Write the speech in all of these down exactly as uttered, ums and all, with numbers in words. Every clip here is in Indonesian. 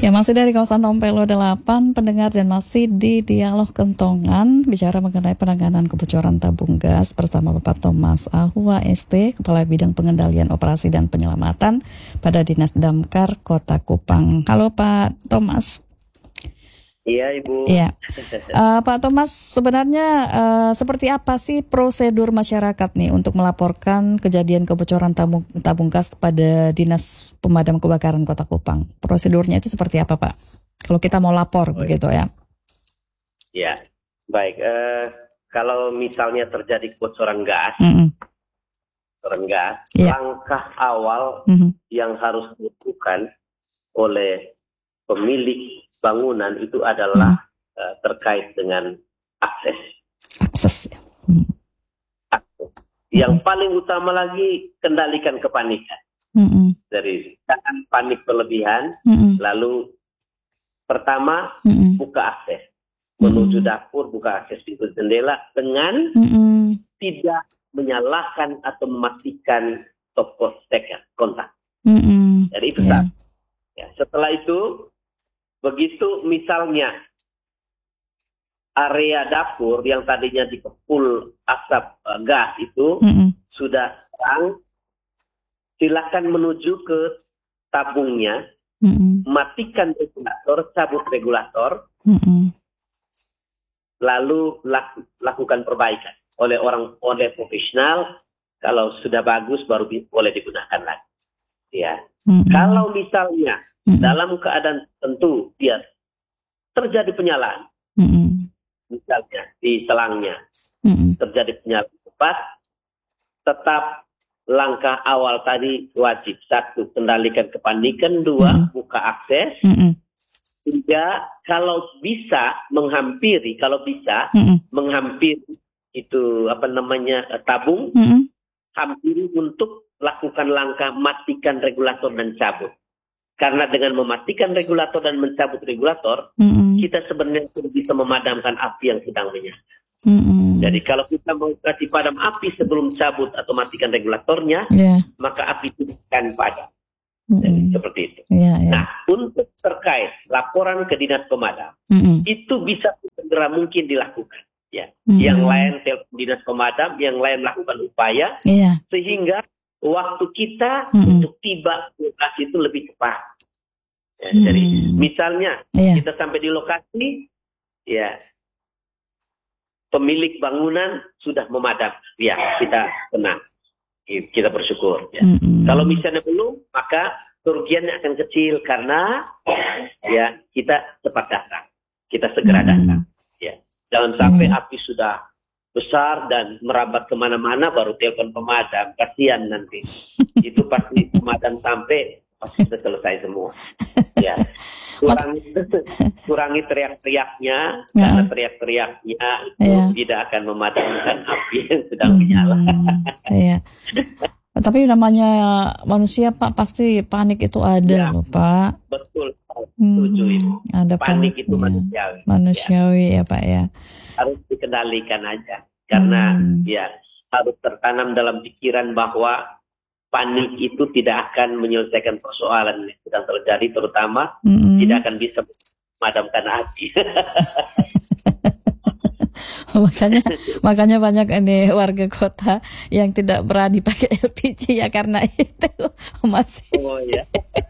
Ya, masih dari kawasan Tompelo delapan, pendengar, dan masih di Dialog Kentongan, bicara mengenai penanganan kebocoran tabung gas bersama Bapak Thomas Ahua S T, Kepala Bidang Pengendalian Operasi dan Penyelamatan pada Dinas Damkar Kota Kupang. Halo Pak Thomas. Iya Ibu. Iya, uh, Pak Thomas, sebenarnya uh, seperti apa sih prosedur masyarakat nih untuk melaporkan kejadian kebocoran tabung, tabung gas pada Dinas Pemadam Kebakaran Kota Kupang? Prosedurnya itu seperti apa Pak? Kalau kita mau lapor oh, begitu ya? Ya, baik. Uh, kalau misalnya terjadi kebocoran gas, Mm-mm. kebocoran gas, yeah. langkah awal mm-hmm. yang harus dilakukan oleh pemilik bangunan itu adalah hmm. uh, terkait dengan akses. Akses. Hmm. Akses. Yang hmm. paling utama lagi, kendalikan kepanikan. Hmm. Dari jangan panik berlebihan. Hmm. Lalu pertama hmm. buka akses menuju hmm. dapur, buka akses pintu jendela dengan hmm. tidak menyalakan atau mematikan top kontak. Hmm. Jadi itu yeah. ya, setelah itu begitu misalnya area dapur yang tadinya dikepul asap uh, gas itu mm-hmm. sudah terang, silakan menuju ke tabungnya, mm-hmm. matikan regulator, cabut regulator, mm-hmm. lalu laku, lakukan perbaikan oleh orang oleh profesional. Kalau sudah bagus baru bi- boleh digunakan lagi. Ya. Mm-hmm. Kalau misalnya mm-hmm. dalam keadaan tentu dia terjadi penyalaan, mm-hmm. misalnya di selangnya mm-hmm. terjadi penyalaan cepat, tetap langkah awal tadi wajib. Satu, kendalikan kepanikan. Dua, mm-hmm. buka akses. Mm-hmm. Tiga, kalau bisa menghampiri, kalau bisa mm-hmm. menghampiri itu apa namanya tabung, mm-hmm. hampiri untuk lakukan langkah matikan regulator dan cabut. Karena dengan mematikan regulator dan mencabut regulator, mm-hmm. kita sebenarnya bisa memadamkan api yang sedang menyala. Mm-hmm. Jadi kalau kita mau kasih padam api sebelum cabut atau matikan regulatornya, yeah. maka api itu akan padam. Mm-hmm. Jadi, seperti itu. Yeah, yeah. Nah, untuk terkait laporan ke dinas pemadam, mm-hmm. itu bisa segera mungkin dilakukan. Ya, mm-hmm. yang lain telepon dinas pemadam, yang lain melakukan upaya, yeah. sehingga waktu kita mm-hmm. untuk tiba ke lokasi itu lebih cepat. Ya, mm-hmm. Jadi misalnya yeah. kita sampai di lokasi, ya pemilik bangunan sudah memadam, ya kita tenang, kita bersyukur. Ya. Mm-hmm. Kalau misalnya belum, maka kerugiannya akan kecil karena ya kita cepat datang, kita segera mm-hmm. datang. Ya, jangan sampai mm-hmm. api sudah besar dan merambat kemana-mana baru telepon pemadam, kasihan nanti. Itu pasti pemadam sampai pasti sudah selesai semua. Ya, kurangi kurangi teriak-teriaknya, ya. Karena teriak-teriaknya itu ya. tidak akan memadamkan api yang sedang menyala. Iya. Tapi namanya manusia Pak, pasti panik itu ada ya. Loh Pak. Betul. Setuju hmm, Ibu. Ada panik paniknya. itu manusiawi. Manusiawi ya. ya Pak ya. Harus dikendalikan aja. Karena hmm. ya harus tertanam dalam pikiran bahwa panik itu tidak akan menyelesaikan persoalan yang sedang terjadi, terutama hmm. tidak akan bisa memadamkan api. makanya makanya banyak ini warga kota yang tidak berani pakai L P G ya karena itu masih. Oh ya.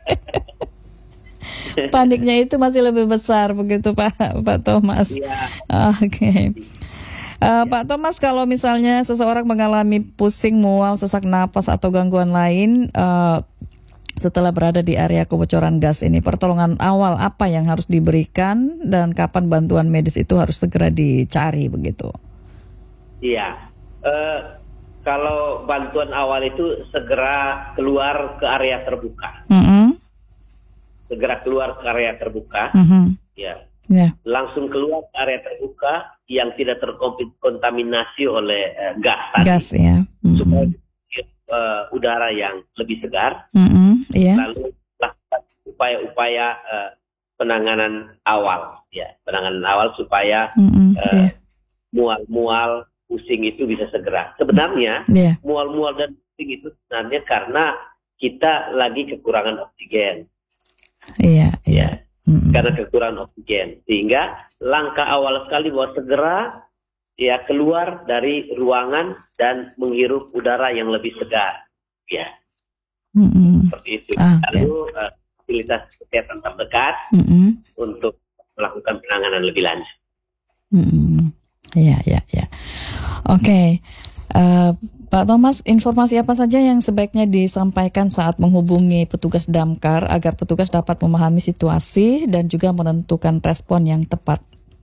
Paniknya itu masih lebih besar begitu Pak Pak Thomas. Ya. Oke. Okay. Uh, ya. Pak Thomas, kalau misalnya seseorang mengalami pusing, mual, sesak napas atau gangguan lain uh, setelah berada di area kebocoran gas ini, pertolongan awal apa yang harus diberikan dan kapan bantuan medis itu harus segera dicari begitu? Iya. Uh, kalau bantuan awal itu segera keluar ke area terbuka. Mm-hmm. Segera keluar ke area terbuka, mm-hmm. ya, yeah. langsung keluar ke area terbuka yang tidak terkontaminasi oleh uh, gas tadi, gas ya, mm-hmm. supaya uh, udara yang lebih segar, mm-hmm. yeah. lalu lakukan upaya-upaya uh, penanganan awal, ya, penanganan awal supaya mm-hmm. uh, yeah. mual-mual pusing itu bisa segera. Sebenarnya yeah. mual-mual dan pusing itu sebenarnya karena kita lagi kekurangan oksigen. Iya, iya. Ya. mm-hmm. karena kekurangan oksigen. Sehingga langkah awal sekali bahwa segera ya keluar dari ruangan dan menghirup udara yang lebih segar. Ya, mm-hmm. seperti itu. Ah, Lalu okay. uh, fasilitas kesehatan terdekat mm-hmm. untuk melakukan penanganan lebih lanjut. Hmm, ya, ya, ya. Oke, okay. uh, Pak Thomas, informasi apa saja yang sebaiknya disampaikan saat menghubungi petugas damkar agar petugas dapat memahami situasi dan juga menentukan respon yang tepat?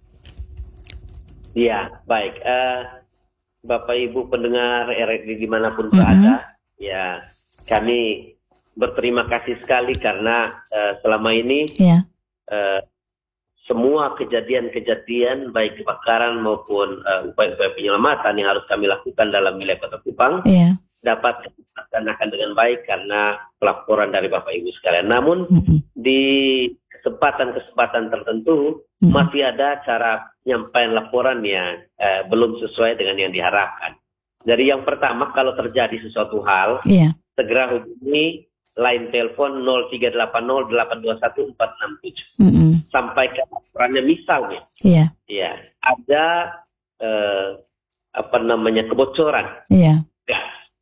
Ya, baik. Uh, Bapak Ibu pendengar R R D dimanapun mm-hmm. berada, ya kami berterima kasih sekali karena uh, selama ini. Yeah. Uh, Semua kejadian-kejadian baik kebakaran maupun uh, upaya-upaya penyelamatan yang harus kami lakukan dalam wilayah Kota Kupang yeah. dapat dilaksanakan dengan baik karena pelaporan dari Bapak Ibu sekalian. Namun mm-hmm. di kesempatan-kesempatan tertentu mm-hmm. masih ada cara penyampaian laporan yang uh, belum sesuai dengan yang diharapkan. Dari yang pertama, kalau terjadi sesuatu hal, yeah. segera hubungi line telepon nol tiga delapan nol delapan dua satu empat enam tujuh. Mm-hmm. Sampaikan laporannya misalnya, yeah. ya ada eh, apa namanya kebocoran, yeah. gas.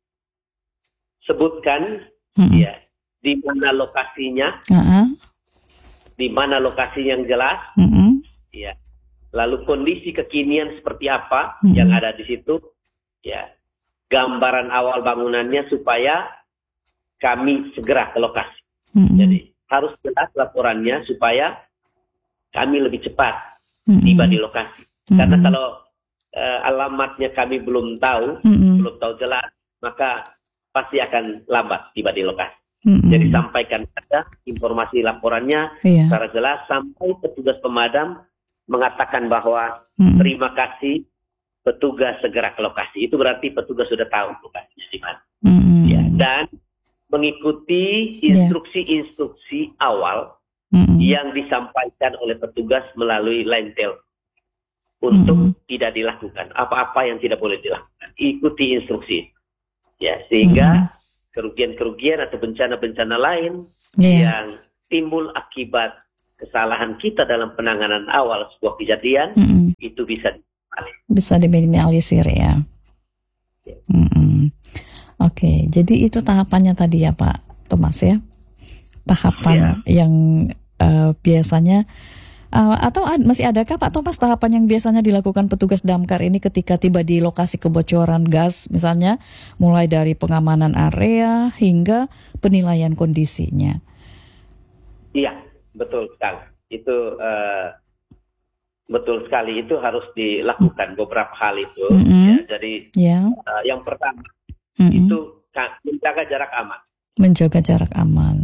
Sebutkan, mm-hmm. ya di mana lokasinya, uh-huh. di mana lokasi yang jelas, mm-hmm. ya. Lalu kondisi kekinian seperti apa mm-hmm. yang ada di situ, ya. Gambaran awal bangunannya supaya kami segera ke lokasi. Mm-hmm. Jadi harus jelas laporannya supaya kami lebih cepat mm-hmm. tiba di lokasi. Mm-hmm. Karena kalau uh, alamatnya kami belum tahu, mm-hmm. belum tahu jelas, maka pasti akan lambat tiba di lokasi. Mm-hmm. Jadi sampaikan saja informasi laporannya yeah. secara jelas sampai petugas pemadam mengatakan bahwa mm-hmm. terima kasih petugas segera ke lokasi. Itu berarti petugas sudah tahu lokasi di mana. Mm-hmm. Ya, dan mengikuti instruksi-instruksi awal mm-hmm. yang disampaikan oleh petugas melalui line telepon untuk mm-hmm. tidak dilakukan apa-apa yang tidak boleh dilakukan. Ikuti instruksi, ya sehingga mm-hmm. kerugian-kerugian atau bencana-bencana lain yeah. yang timbul akibat kesalahan kita dalam penanganan awal sebuah kejadian mm-hmm. itu bisa bisa diminimalisir ya. Yeah. Mm-hmm. Oke, jadi itu tahapannya tadi ya Pak Thomas ya, tahapan yeah. yang uh, biasanya uh, atau ad, masih adakah Pak Thomas tahapan yang biasanya dilakukan petugas damkar ini ketika tiba di lokasi kebocoran gas, misalnya mulai dari pengamanan area hingga penilaian kondisinya? Iya, betul sekali. Itu uh, betul sekali itu harus dilakukan mm. beberapa hal itu. Mm-hmm. Ya, jadi yeah. uh, yang pertama. Mm-hmm. Itu menjaga jarak aman. Menjaga jarak aman.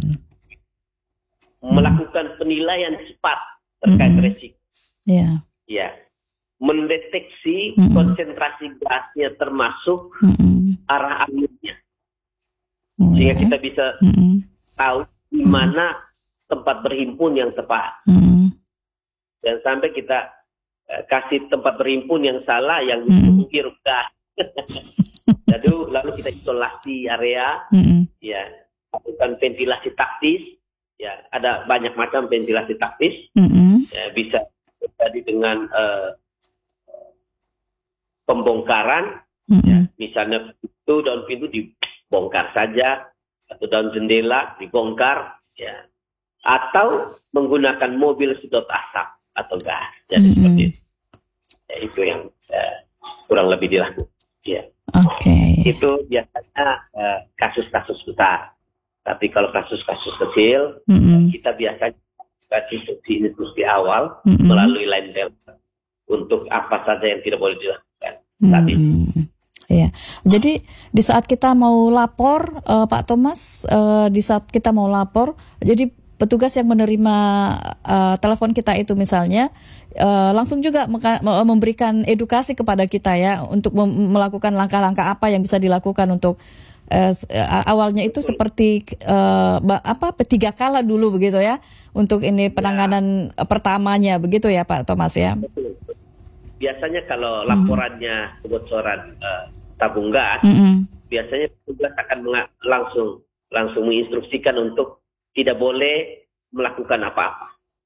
Melakukan penilaian cepat terkait mm-hmm. resiko. Yeah. Ya. Mendeteksi mm-hmm. konsentrasi gasnya termasuk mm-hmm. arah anginnya. Oh, sehingga yeah. kita bisa mm-hmm. tahu di mana mm-hmm. tempat berhimpun yang tepat. Mm-hmm. Dan sampai kita uh, kasih tempat berhimpun yang salah yang mm-hmm. menghirup gas. Jadi lalu kita isolasi area, mm-hmm. ya lakukan ventilasi taktis, ya ada banyak macam ventilasi taktis, mm-hmm. ya, bisa terjadi dengan uh, pembongkaran, mm-hmm. ya, misalnya pintu daun pintu dibongkar saja, atau daun jendela dibongkar, ya, atau menggunakan mobil sedot asap atau gas, jadi mm-hmm. seperti itu, ya, itu yang uh, kurang lebih dilakukan. Ya. Oke. Okay. Itu biasanya uh, kasus-kasus besar. Tapi kalau kasus-kasus kecil, mm-hmm. kita biasanya kasih instruksi-instruksi awal mm-hmm. melalui line telepon untuk apa saja yang tidak boleh dilakukan. Tadi. Mm-hmm. Ya. Jadi di saat kita mau lapor, uh, Pak Thomas, uh, di saat kita mau lapor, jadi petugas yang menerima uh, telepon kita itu misalnya uh, langsung juga meka- memberikan edukasi kepada kita ya untuk mem- melakukan langkah-langkah apa yang bisa dilakukan untuk uh, awalnya itu seperti uh, apa tiga kala dulu begitu ya untuk ini penanganan ya. Pertamanya begitu ya Pak Thomas ya. Betul. Biasanya kalau laporannya mm-hmm. kebocoran uh, tabung gas, mm-hmm. biasanya petugas akan menga- langsung langsung menginstruksikan untuk tidak boleh melakukan apa-apa.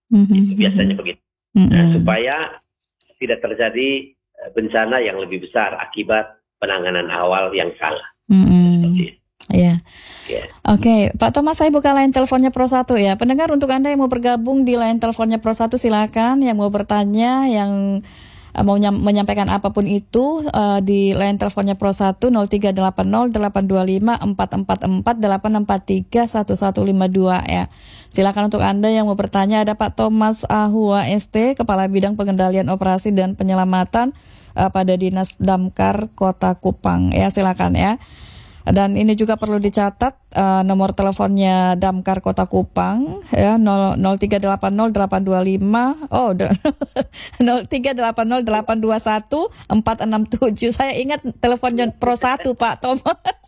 Mm-hmm. Itu biasanya begitu. Mm-hmm. Nah, supaya tidak terjadi bencana yang lebih besar akibat penanganan awal yang salah. Mm-hmm. Iya. Yeah. Oke, okay. Pak Thomas, saya buka line teleponnya Pro satu ya. Pendengar, untuk Anda yang mau bergabung di line teleponnya Pro satu silakan, yang mau bertanya, yang mau nyam, menyampaikan apapun itu uh, di line teleponnya Pro satu nol tiga delapan nol delapan dua lima empat empat empat delapan empat tiga satu satu lima dua ya. Silakan untuk Anda yang mau bertanya. Ada Pak Thomas Ahua S T, Kepala Bidang Pengendalian Operasi dan Penyelamatan uh, pada Dinas Damkar Kota Kupang ya, silakan ya. Dan ini juga perlu dicatat uh, nomor teleponnya Damkar Kota Kupang ya nol tiga delapan nol delapan dua lima oh nol tiga delapan nol delapan dua satu empat enam tujuh. Saya ingat teleponnya Pro satu Pak Thomas.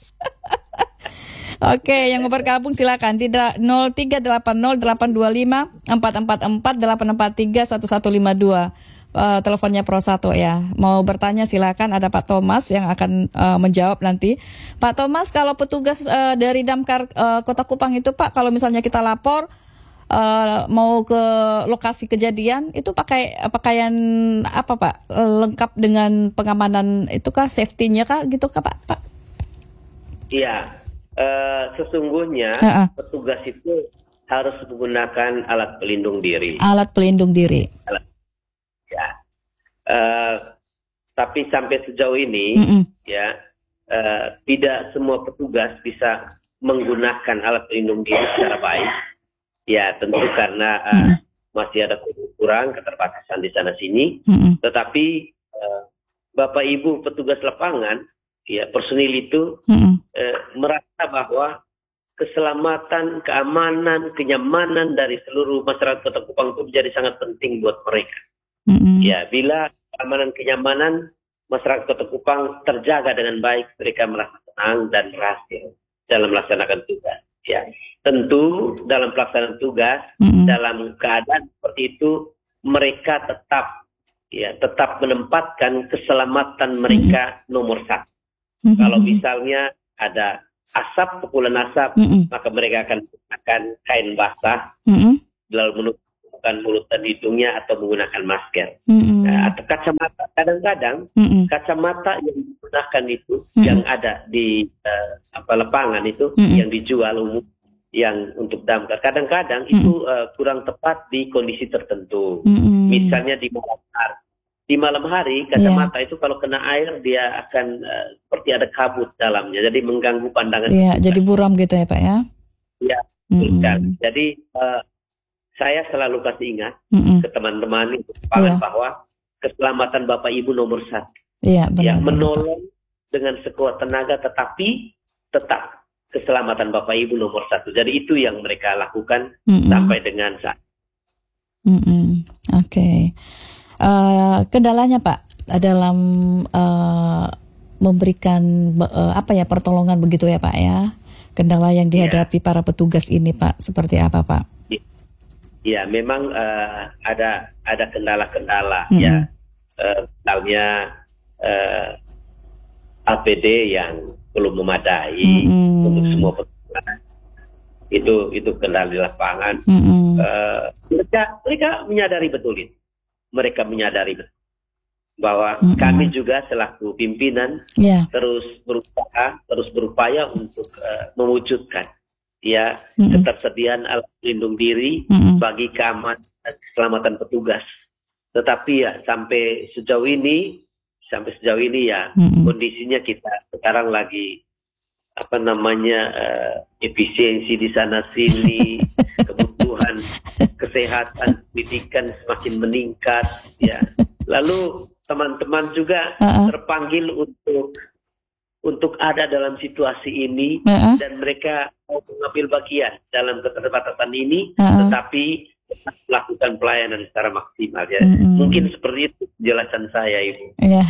Oke, yang mau bergabung silakan di nol tiga delapan nol delapan dua lima empat empat empat delapan empat tiga satu satu lima dua. Uh, teleponnya Pro satu ya. Mau bertanya silakan, ada Pak Thomas yang akan uh, menjawab nanti. Pak Thomas, kalau petugas uh, dari Damkar uh, Kota Kupang itu Pak, kalau misalnya kita lapor uh, mau ke lokasi kejadian, itu pakai pakaian apa Pak? Uh, lengkap dengan pengamanan itu kah, safety-nya kah gitu kah Pak? Pak? Iya, uh, sesungguhnya uh-uh. petugas itu harus menggunakan alat pelindung diri. Alat pelindung diri. Alat Ya, uh, tapi sampai sejauh ini Mm-mm. ya uh, tidak semua petugas bisa menggunakan alat pelindung diri secara baik. Ya, tentu karena uh, masih ada kurang keterbatasan di sana sini. Mm-mm. Tetapi uh, Bapak Ibu petugas lapangan, ya personil itu uh, merasa bahwa keselamatan, keamanan, kenyamanan dari seluruh masyarakat Kota Kupang itu menjadi sangat penting buat mereka. Mm-hmm. Ya, bila keamanan kenyamanan masyarakat Kota Kupang terjaga dengan baik, mereka merasa tenang dan berhasil dalam melaksanakan tugas. Ya, tentu dalam pelaksanaan tugas, mm-hmm. dalam keadaan seperti itu, mereka tetap, ya, tetap menempatkan keselamatan mereka mm-hmm. nomor satu. Mm-hmm. Kalau misalnya ada asap, kepulan asap, mm-hmm. maka mereka akan menggunakan kain basah, mm-hmm. lalu menutup mulut dan hidungnya atau menggunakan masker. Mm-hmm. Nah, atau kacamata. Kadang-kadang mm-hmm. kacamata yang digunakan itu mm-hmm. yang ada di uh, apa lapangan itu mm-hmm. yang dijual umum yang untuk damkar. Kadang-kadang mm-hmm. itu uh, kurang tepat di kondisi tertentu. Mm-hmm. Misalnya di malam hari. Di malam hari kacamata yeah. itu kalau kena air dia akan uh, seperti ada kabut dalamnya. Jadi mengganggu pandangan. Iya, yeah, jadi buram gitu ya Pak ya? Iya, mm-hmm. Jadi uh, saya selalu kasih ingat mm-hmm. ke teman-teman itu yeah. bahwa keselamatan Bapak Ibu nomor satu. Yeah, benar, ya, menolong benar. Dengan sekuat tenaga, tetapi tetap keselamatan Bapak Ibu nomor satu. Jadi itu yang mereka lakukan mm-hmm. sampai dengan saat. Mm-hmm. Oke. Okay. Uh, kendalanya Pak dalam uh, memberikan uh, apa ya pertolongan begitu ya Pak ya. Kendala yang dihadapi yeah. para petugas ini Pak seperti apa Pak? Ya, memang uh, ada ada kendala-kendala mm-hmm. ya, uh, misalnya uh, A P D yang belum memadai mm-hmm. untuk semua petugas. Itu itu kendala di lapangan. Mm-hmm. Uh, mereka mereka menyadari betul itu, mereka menyadari betul bahwa mm-hmm. kami juga selaku pimpinan yeah. terus berusaha terus berupaya untuk uh, mewujudkan ya mm-hmm. ketersediaan alat pelindung diri mm-hmm. bagi keamanan dan keselamatan petugas. Tetapi ya sampai sejauh ini sampai sejauh ini ya mm-hmm. kondisinya kita sekarang lagi apa namanya uh, efisiensi di sana sini, kebutuhan kesehatan pendidikan semakin meningkat ya. Lalu teman-teman juga uh-uh. terpanggil untuk untuk ada dalam situasi ini uh-uh. dan mereka mau mengambil bagian dalam keterbatasan ini, uh-uh. tetapi melakukan pelayanan secara maksimal ya. Uh-uh. Mungkin seperti itu penjelasan saya Ibu. Yeah.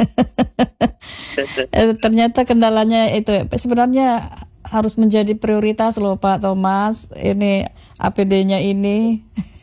Ya. Ternyata kendalanya itu sebenarnya harus menjadi prioritas loh Pak Thomas. Ini A P D-nya ini.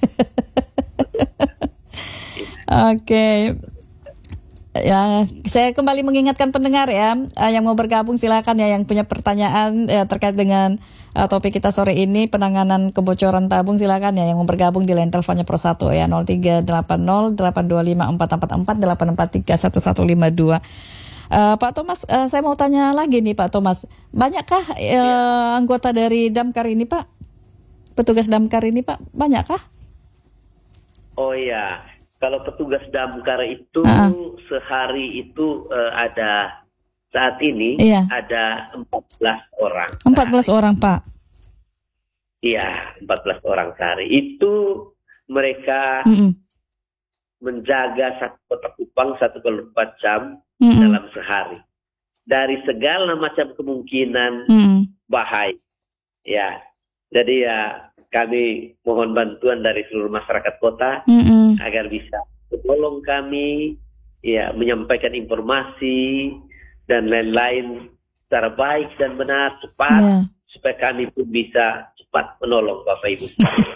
Oke. Okay. Ya, saya kembali mengingatkan pendengar ya, yang mau bergabung silakan ya, yang punya pertanyaan ya, terkait dengan Uh, topik kita sore ini penanganan kebocoran tabung. Silakan ya yang mau bergabung di line teleponnya per satu ya nol tiga delapan nol delapan dua lima empat empat empat delapan empat tiga satu satu lima dua. Uh, Pak Thomas, uh, saya mau tanya lagi nih Pak Thomas, banyakkah uh, ya. anggota dari Damkar ini Pak, petugas Damkar ini Pak, banyakkah? Oh iya, kalau petugas Damkar itu uh-uh. sehari itu uh, ada saat ini iya. ada empat belas orang. empat belas sehari. Orang Pak? Iya, empat belas orang sehari. Itu mereka Mm-mm. menjaga satu kota Kupang satu kali empat jam Mm-mm. dalam sehari. Dari segala macam kemungkinan Mm-mm. bahaya. Ya, jadi ya kami mohon bantuan dari seluruh masyarakat kota Mm-mm. agar bisa menolong kami, ya menyampaikan informasi dan lain-lain secara baik dan benar, cepat, yeah. supaya kami pun bisa cepat menolong Bapak Ibu.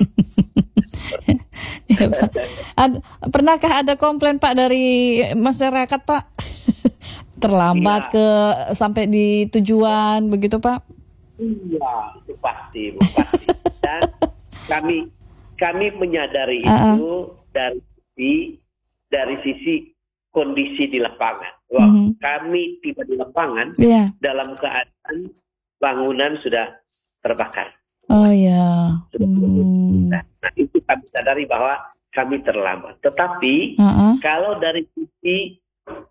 Ya, Pak. Ad, pernahkah ada komplain Pak dari masyarakat Pak? Terlambat ya. ke sampai di tujuan begitu Pak? Iya, itu pasti, pasti. Dan kami kami menyadari uh-uh. itu dari sisi dari sisi kondisi di lapangan. Wah, mm-hmm. kami tiba di lapangan yeah. dalam keadaan bangunan sudah terbakar. Oh ya. Yeah. Mm. Nah, itu kami sadari bahwa kami terlambat. Tetapi uh-uh. kalau dari sisi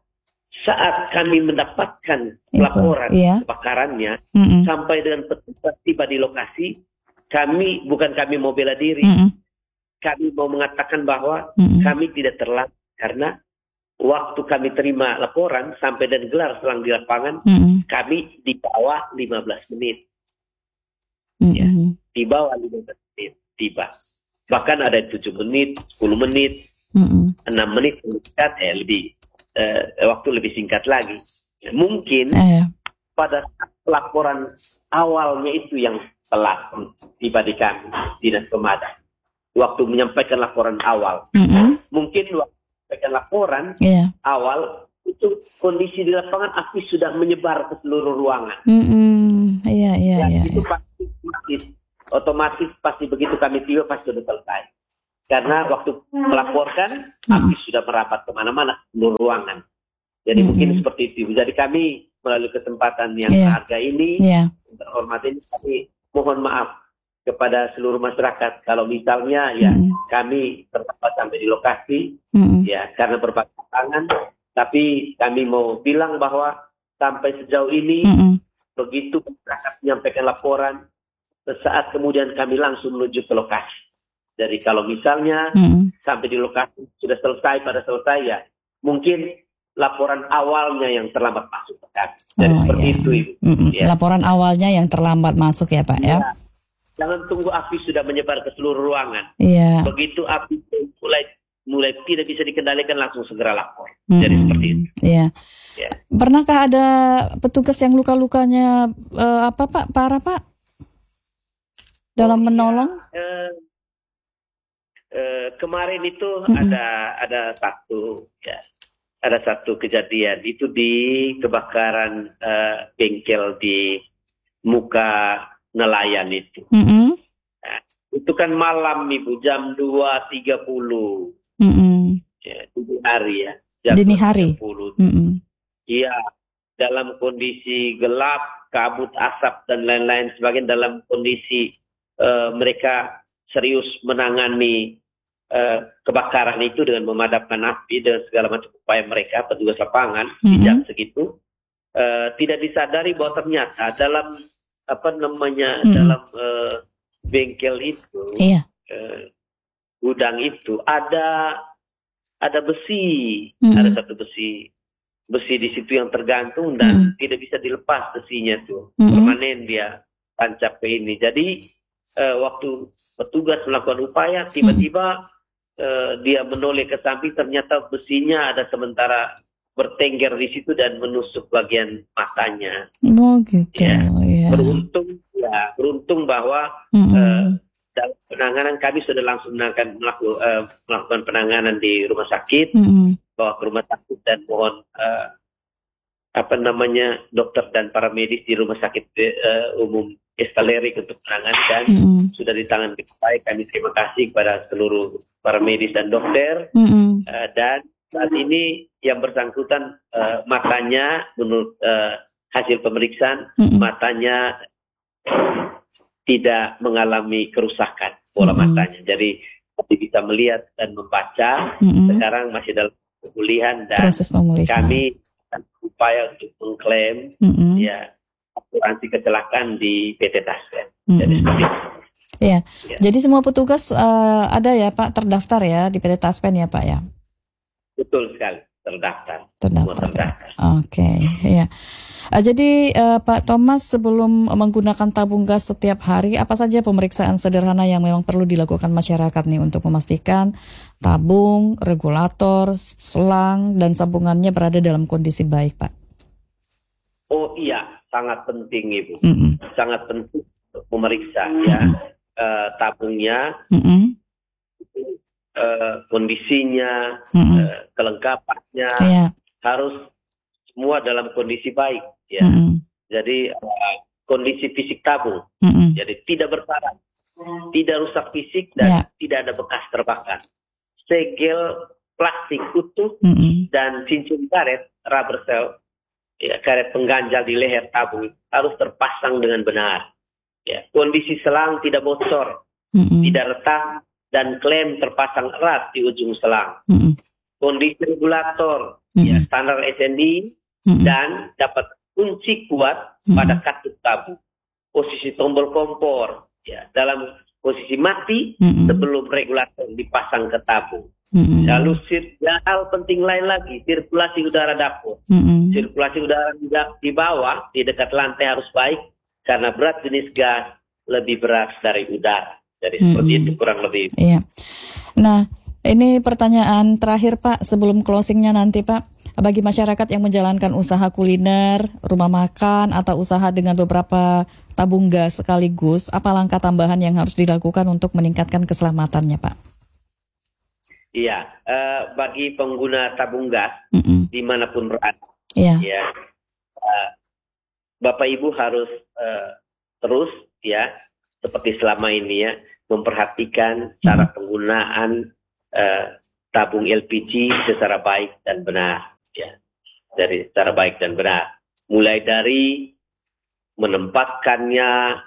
saat kami mendapatkan laporan yeah. kebakarannya mm-hmm. sampai dengan petugas tiba di lokasi, kami bukan kami mau bela diri, mm-hmm. kami mau mengatakan bahwa mm-hmm. kami tidak terlambat karena waktu kami terima laporan sampai dan gelar selang di lapangan, mm-hmm. kami di bawah lima belas menit. Mm-hmm. Ya, di bawah lima belas menit tiba. Bahkan ada tujuh menit, sepuluh menit, mm-hmm. enam menit singkat, eh, lebih eh, waktu lebih singkat lagi. Ya, mungkin eh. pada laporan awalnya itu yang telat tiba di kami, dinas pemadam. Waktu menyampaikan laporan awal, mm-hmm. mungkin waktu menyampaikan laporan yeah. awal itu kondisi di lapangan api sudah menyebar ke seluruh ruangan. Mm-hmm. Yeah, yeah, Dan yeah, itu yeah. pasti otomatis, otomatis pasti begitu kami tiba pasti sudah selesai. Karena waktu melaporkan mm-hmm. api sudah merapat kemana-mana seluruh ruangan. Jadi mm-hmm. mungkin seperti itu. Jadi kami melalui kesempatan yang yeah. berharga ini, yeah. terhormat ini kami mohon maaf kepada seluruh masyarakat kalau misalnya ya mm. kami terlambat sampai di lokasi mm. ya karena berbagai tangan, tapi kami mau bilang bahwa sampai sejauh ini mm. begitu masyarakat menyampaikan laporan, sesaat kemudian kami langsung menuju ke lokasi. Jadi kalau misalnya mm. sampai di lokasi sudah selesai pada selesai ya mungkin laporan awalnya yang terlambat masuk ke kami. Jadi oh, seperti yeah. itu Ibu. Ya. Laporan awalnya yang terlambat masuk ya Pak ya. ya. Jangan tunggu api sudah menyebar ke seluruh ruangan. Yeah. Begitu api mulai mulai tidak bisa dikendalikan langsung segera lapor. Mm-hmm. Jadi seperti itu. Yeah. Yeah. Pernahkah ada petugas yang luka-lukanya uh, apa Pak parah Pak dalam oh, menolong? Ya. Uh, uh, kemarin itu mm-hmm. ada ada satu ya ada satu kejadian itu di kebakaran uh, bengkel di muka nelayan itu. Mm-hmm. Nah, itu kan malam Ibu jam dua tiga puluh. Mm-hmm. Ya, dini hari ya. Jam dini hari. Mm-hmm. Iya, dalam kondisi gelap, kabut asap dan lain-lain sebagainya dalam kondisi uh, mereka serius menangani uh, kebakaran itu dengan memadamkan api dan segala macam upaya mereka petugas lapangan mm-hmm. di jam segitu uh, tidak disadari bahwa ternyata dalam apa namanya hmm. dalam uh, bengkel itu, iya. uh, gudang itu ada ada besi, hmm. ada satu besi, besi di situ yang tergantung dan hmm. tidak bisa dilepas besinya tuh, hmm. permanen dia tancap ke ini. Jadi uh, waktu petugas melakukan upaya, tiba-tiba hmm. uh, dia menoleh ke samping, ternyata besinya ada sementara bertengger di situ dan menusuk bagian matanya. Oh gitu. Ya. Ya. Beruntung ya, beruntung bahwa mm-hmm. uh, dalam penanganan kami sudah langsung melakukan, melaku, uh, melakukan penanganan di rumah sakit, mm-hmm. bawa ke rumah sakit dan mohon uh, apa namanya dokter dan para medis di rumah sakit uh, umum eskalerik untuk penanganan dan mm-hmm. sudah ditangani baik. Kami terima kasih kepada seluruh para medis dan dokter. Mm-hmm. Uh, dan saat ini yang bersangkutan uh, matanya menurut uh, hasil pemeriksaan mm-hmm. matanya tidak mengalami kerusakan pola mm-hmm. matanya. Jadi masih bisa melihat dan membaca. Mm-hmm. Sekarang masih dalam pemulihan dan kami upaya untuk mengklaim mm-hmm. ya asuransi kecelakaan di P T Taspen. Mm-hmm. Jadi seperti itu. Ya. ya. Jadi semua petugas uh, ada ya Pak terdaftar ya di P T Taspen ya Pak ya. Betul sekali terdaftar. Terdaftar. terdaftar. Oke, okay. ya. Uh, jadi uh, Pak Thomas sebelum menggunakan tabung gas setiap hari apa saja pemeriksaan sederhana yang memang perlu dilakukan masyarakat nih untuk memastikan tabung, regulator, selang dan sambungannya berada dalam kondisi baik, Pak? Oh iya. Sangat penting Ibu, mm-hmm. sangat penting untuk memeriksa mm-hmm. ya uh, tabungnya, mm-hmm. uh, kondisinya, mm-hmm. uh, kelengkapannya yeah. harus semua dalam kondisi baik ya. Mm-hmm. Jadi uh, kondisi fisik tabung, mm-hmm. jadi tidak berkarat, tidak rusak fisik dan yeah. tidak ada bekas terbakar. Segel plastik utuh mm-hmm. dan cincin karet rubber cell. Ya, karet pengganjal di leher tabung harus terpasang dengan benar. Ya, kondisi selang tidak bocor, mm-hmm. tidak retak, dan klem terpasang erat di ujung selang. Mm-hmm. Kondisi regulator, mm-hmm. ya, standar S N I, mm-hmm. dan dapat kunci kuat mm-hmm. pada katup tabung. Posisi tombol kompor, ya, dalam posisi mati mm-hmm. sebelum regulator dipasang ke tabung. Mm-hmm. Lalu sir- ya, hal penting lain lagi, sirkulasi udara dapur. Mm-hmm. Sirkulasi udara di bawah, di dekat lantai harus baik, karena berat jenis gas lebih berat dari udara. Jadi mm-hmm. seperti itu kurang lebih. Iya. Nah, ini pertanyaan terakhir Pak, sebelum closingnya nanti Pak. Bagi masyarakat yang menjalankan usaha kuliner, rumah makan, atau usaha dengan beberapa tabung gas sekaligus, apa langkah tambahan yang harus dilakukan untuk meningkatkan keselamatannya Pak? Iya, uh, bagi pengguna tabung gas mm-hmm. dimanapun berada, yeah. ya, uh, Bapak Ibu harus uh, terus ya seperti selama ini ya memperhatikan cara penggunaan uh, tabung L P G secara baik dan benar, ya, dari secara baik dan benar, mulai dari menempatkannya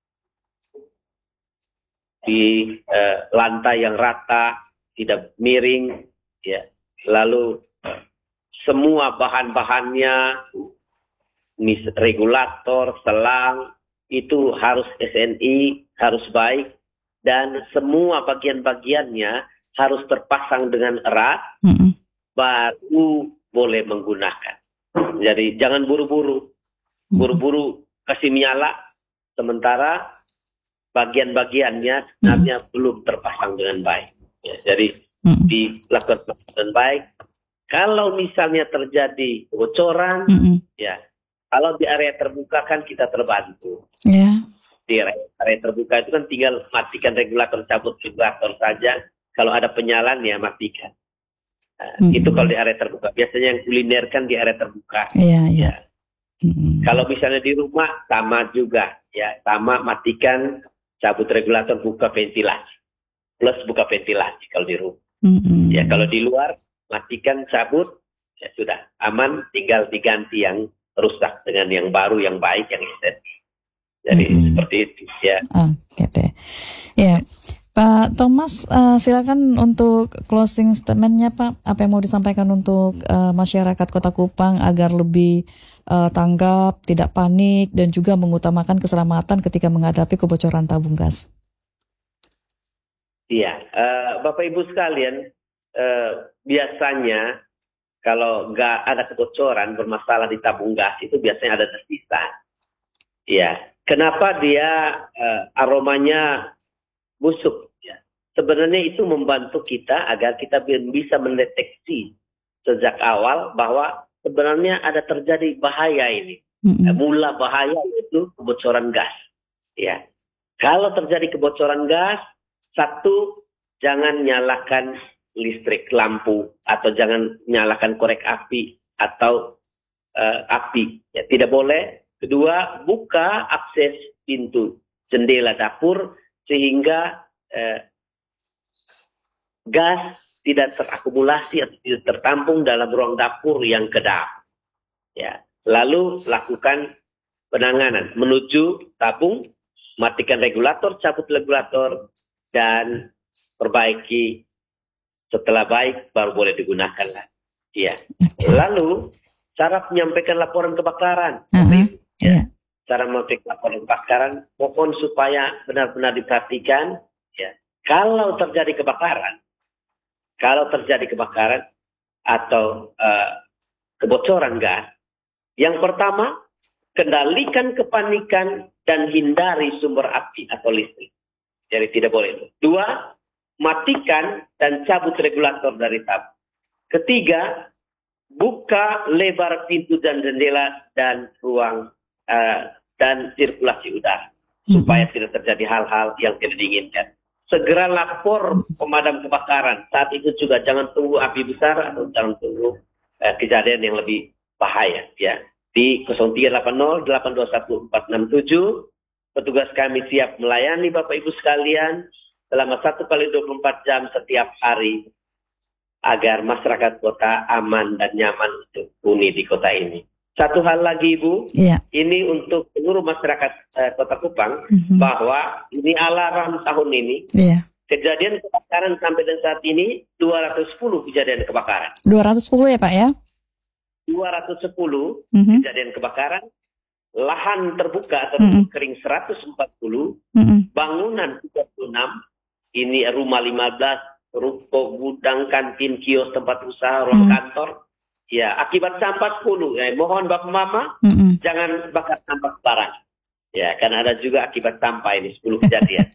di uh, lantai yang rata, tidak miring, ya. Lalu semua bahan-bahannya, mis regulator, selang itu harus S N I, harus baik, dan semua bagian-bagiannya harus terpasang dengan erat, mm-hmm. baru boleh menggunakan. Jadi jangan buru-buru, buru-buru kasih nyala, sementara bagian-bagiannya sebenarnya mm-hmm. belum terpasang dengan baik. Ya, jadi mm-hmm. dilakukan dengan baik. Kalau misalnya terjadi kebocoran, mm-hmm. ya, kalau di area terbuka kan kita terbantu. Yeah. Di area, area terbuka itu kan tinggal matikan regulator, cabut regulator saja. Kalau ada penyalaan ya matikan. Nah, mm-hmm. Itu kalau di area terbuka. Biasanya yang kuliner kan di area terbuka. Yeah, yeah. Ya. Mm-hmm. Kalau misalnya di rumah sama juga, ya, sama matikan, cabut regulator, buka ventilasi. Plus buka ventilasi kalau di rumah. Mm-hmm. Ya, kalau di luar matikan, cabut, ya sudah aman, tinggal diganti yang rusak dengan yang baru, yang baik, yang estetik. Jadi mm-hmm. seperti itu ya. Oke deh. Ya, Pak Thomas, uh, silakan untuk closing statementnya Pak. Apa yang mau disampaikan untuk uh, masyarakat Kota Kupang agar lebih uh, tanggap, tidak panik, dan juga mengutamakan keselamatan ketika menghadapi kebocoran tabung gas. Iya, uh, Bapak Ibu sekalian, uh, biasanya kalau nggak ada kebocoran bermasalah di tabung gas itu biasanya ada tersisa. Iya, kenapa dia uh, aromanya busuk? Ya. Sebenarnya itu membantu kita agar kita bisa mendeteksi sejak awal bahwa sebenarnya ada terjadi bahaya ini. Mm-hmm. Mula bahaya itu kebocoran gas. Ya, kalau terjadi kebocoran gas, satu, jangan nyalakan listrik, lampu, atau jangan nyalakan korek api atau uh, api. Ya, tidak boleh. Kedua, buka akses pintu jendela dapur sehingga eh, gas tidak terakumulasi atau tidak tertampung dalam ruang dapur yang kedap. Ya. Lalu lakukan penanganan menuju tabung, matikan regulator, cabut regulator, dan perbaiki. Setelah baik baru boleh digunakan lah. Ya. Lalu cara menyampaikan laporan kebakaran. Uh-huh. Ya. Cara menyampaikan laporan kebakaran, mohon supaya benar-benar diperhatikan. Ya. Kalau terjadi kebakaran, kalau terjadi kebakaran atau uh, kebocoran gas, yang pertama, kendalikan kepanikan dan hindari sumber api atau listrik. Jadi tidak boleh itu. Dua, matikan dan cabut regulator dari tabung. Ketiga, buka lebar pintu dan jendela dan ruang uh, dan sirkulasi udara mm-hmm. supaya tidak terjadi hal-hal yang tidak diinginkan. Segera lapor pemadam kebakaran. Saat itu juga jangan tunggu api besar atau jangan tunggu uh, kejadian yang lebih bahaya. Ya, di nol tiga delapan nol delapan dua satu empat enam tujuh petugas kami siap melayani Bapak Ibu sekalian selama satu kali dua puluh empat jam setiap hari agar masyarakat kota aman dan nyaman untuk huni di kota ini. Satu hal lagi Ibu, yeah. ini untuk seluruh masyarakat uh, Kota Kupang mm-hmm. bahwa ini alarm tahun ini. Yeah. Kejadian kebakaran sampai dengan saat ini dua ratus sepuluh kejadian kebakaran. dua ratus sepuluh ya Pak ya? dua ratus sepuluh mm-hmm. kejadian kebakaran, lahan terbuka atau mm-hmm. kering seratus empat puluh, mm-hmm. bangunan tiga puluh enam, ini rumah lima belas, ruko, gudang, kantin, kios, tempat usaha, ruang mm-hmm. kantor. Ya, akibat sampah sepuluh. Ya, mohon Bapak Mama, mm-hmm. jangan bakar sampah sembarang. Ya, karena ada juga akibat sampah ini sepuluh kejadian.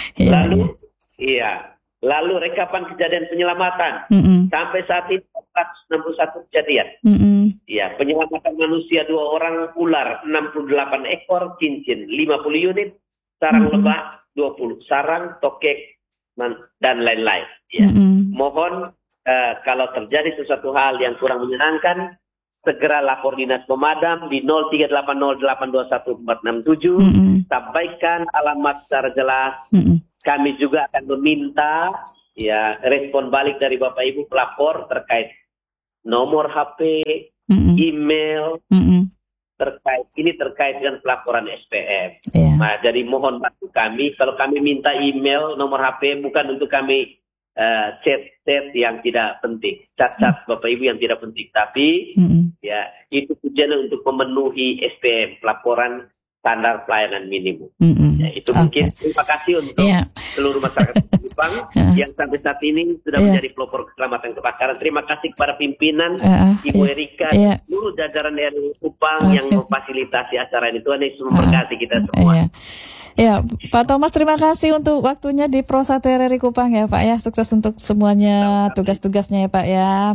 Lalu, iya. Lalu rekapan kejadian penyelamatan. Mm-hmm. Sampai saat ini empat ratus enam puluh satu kejadian. Mm-hmm. Ya, penyelamatan manusia dua orang, ular enam puluh delapan ekor, cincin lima puluh unit, sarang mm-hmm. lebah dua puluh, sarang, tokek, dan lain-lain. Ya. Mm-hmm. Mohon uh, kalau terjadi sesuatu hal yang kurang menyenangkan, segera lapor dinas pemadam di nol tiga delapan nol delapan dua satu empat enam tujuh. Mm-hmm. Sampaikan alamat secara jelas. Mm-hmm. Kami juga akan meminta ya respon balik dari Bapak Ibu pelapor terkait nomor H P, mm-hmm. email, mm-hmm. terkait ini terkait dengan pelaporan S P M. Yeah. Nah, jadi mohon bantu kami kalau kami minta email, nomor H P bukan untuk kami uh, chat-chat yang tidak penting, chat-chat mm-hmm. Bapak Ibu yang tidak penting, tapi mm-hmm. ya itu tujuannya untuk memenuhi S P M, pelaporan standar pelayanan minimum. Mm-hmm. Ya, itu okay. Mungkin terima kasih untuk yeah. seluruh masyarakat Kupang yeah. yang sampai saat ini sudah yeah. menjadi pelopor keselamatan kebakaran. Terima kasih kepada pimpinan uh, Ibu yeah. Erika, yeah. seluruh jajaran R I Kupang okay. yang memfasilitasi acara ini. Tuhan Yesus memberkati uh, kita semua. Yeah. Ya, Pak Thomas, terima kasih untuk waktunya di Prosate R I Kupang ya Pak ya. Sukses untuk semuanya tugas-tugasnya ya Pak ya.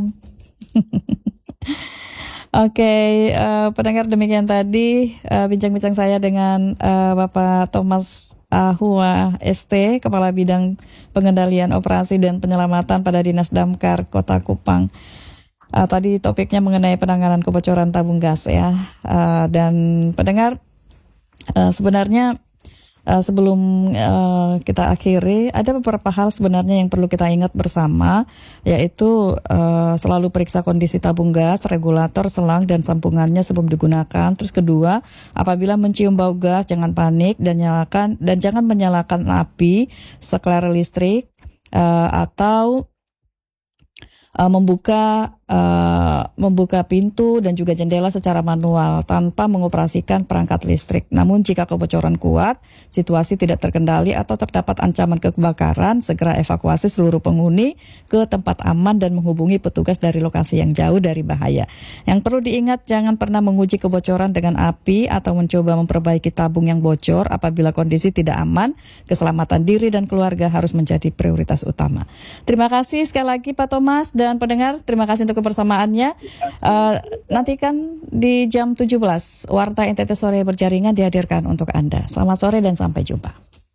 Oke, okay, uh, pendengar demikian tadi uh, bincang-bincang saya dengan uh, Bapak Thomas Ahua S T, Kepala Bidang Pengendalian Operasi dan Penyelamatan pada Dinas Damkar Kota Kupang. Uh, tadi topiknya mengenai penanganan kebocoran tabung gas ya. Uh, dan pendengar, uh, sebenarnya Uh, sebelum uh, kita akhiri, ada beberapa hal sebenarnya yang perlu kita ingat bersama, yaitu uh, selalu periksa kondisi tabung gas, regulator, selang, dan sambungannya sebelum digunakan. Terus kedua, apabila mencium bau gas, jangan panik dan nyalakan dan jangan menyalakan api, seklar listrik, uh, atau uh, membuka Uh, membuka pintu dan juga jendela secara manual tanpa mengoperasikan perangkat listrik. Namun jika kebocoran kuat, situasi tidak terkendali atau terdapat ancaman kebakaran, segera evakuasi seluruh penghuni ke tempat aman dan menghubungi petugas dari lokasi yang jauh dari bahaya. Yang perlu diingat, jangan pernah menguji kebocoran dengan api atau mencoba memperbaiki tabung yang bocor apabila kondisi tidak aman. Keselamatan diri dan keluarga harus menjadi prioritas utama. Terima kasih sekali lagi Pak Thomas dan pendengar, terima kasih untuk kebersamaannya. Uh, nantikan di jam tujuh belas Warta N T T Sore Berjaringan dihadirkan untuk Anda. Selamat sore dan sampai jumpa.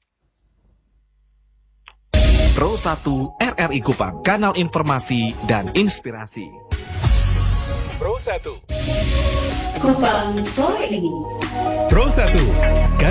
Pro satu R R I Kupang, kanal informasi dan inspirasi. Pro satu. Kupang sore ini. Pro satu,